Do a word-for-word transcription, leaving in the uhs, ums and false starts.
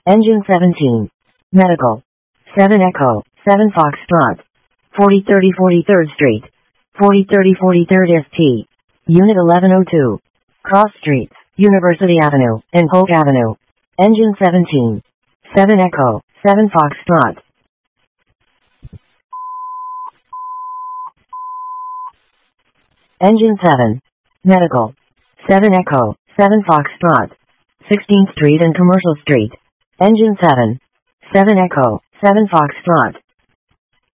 Engine seventeen. Medical. seven Echo, seven Foxtrot. forty thirty forty-third Street. forty thirty forty-third S T. Unit eleven oh two. Cross Streets, University Avenue, and Polk Avenue. Engine seventeen. seven Echo, seven Foxtrot. Engine seven. Medical. seven Echo, seven Foxtrot. sixteenth Street and Commercial Street. Engine seven. seven Echo, seven Foxtrot.